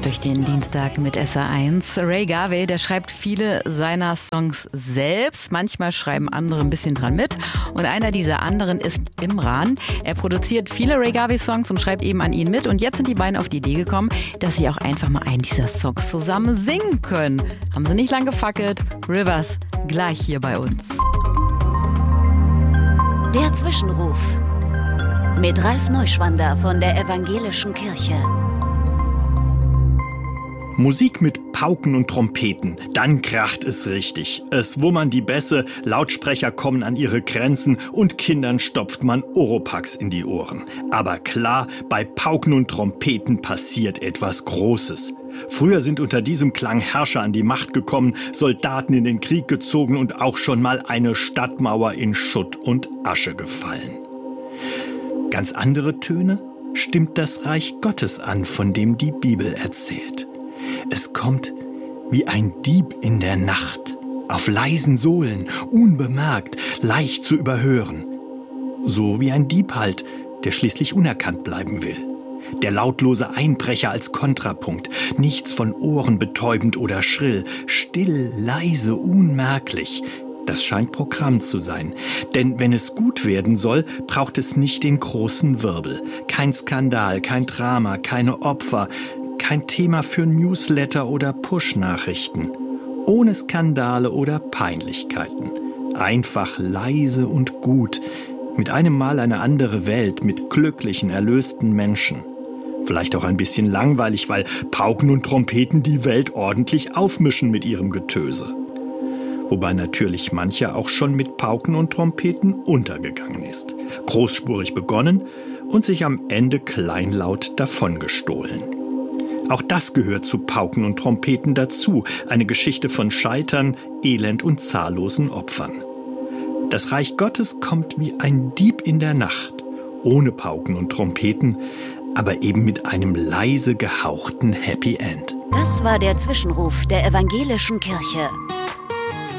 durch den Dienstag mit SR1. Ray Garvey, der schreibt viele seiner Songs selbst. Manchmal schreiben andere ein bisschen dran mit. Und einer dieser anderen ist Imran. Er produziert viele Ray Garvey-Songs und schreibt eben an ihnen mit. Und jetzt sind die beiden auf die Idee gekommen, dass sie auch einfach mal einen dieser Songs zusammen singen können. Haben sie nicht lang gefackelt. Rivers, gleich hier bei uns. Der Zwischenruf mit Ralf Neuschwander von der Evangelischen Kirche. Musik mit Pauken und Trompeten, dann kracht es richtig. Es wummern die Bässe, Lautsprecher kommen an ihre Grenzen und Kindern stopft man Oropax in die Ohren. Aber klar, bei Pauken und Trompeten passiert etwas Großes. Früher sind unter diesem Klang Herrscher an die Macht gekommen, Soldaten in den Krieg gezogen und auch schon mal eine Stadtmauer in Schutt und Asche gefallen. Ganz andere Töne stimmt das Reich Gottes an, von dem die Bibel erzählt. Es kommt wie ein Dieb in der Nacht, auf leisen Sohlen, unbemerkt, leicht zu überhören. So wie ein Dieb halt, der schließlich unerkannt bleiben will. Der lautlose Einbrecher als Kontrapunkt, nichts von Ohren betäubend oder schrill, still, leise, unmerklich. Das scheint Programm zu sein. Denn wenn es gut werden soll, braucht es nicht den großen Wirbel. Kein Skandal, kein Drama, keine Opfer, kein Thema für Newsletter oder Push-Nachrichten. Ohne Skandale oder Peinlichkeiten. Einfach leise und gut. Mit einem Mal eine andere Welt mit glücklichen, erlösten Menschen. Vielleicht auch ein bisschen langweilig, weil Pauken und Trompeten die Welt ordentlich aufmischen mit ihrem Getöse. Wobei natürlich mancher auch schon mit Pauken und Trompeten untergegangen ist. Großspurig begonnen und sich am Ende kleinlaut davongestohlen. Auch das gehört zu Pauken und Trompeten dazu, eine Geschichte von Scheitern, Elend und zahllosen Opfern. Das Reich Gottes kommt wie ein Dieb in der Nacht, ohne Pauken und Trompeten, aber eben mit einem leise gehauchten Happy End. Das war der Zwischenruf der Evangelischen Kirche.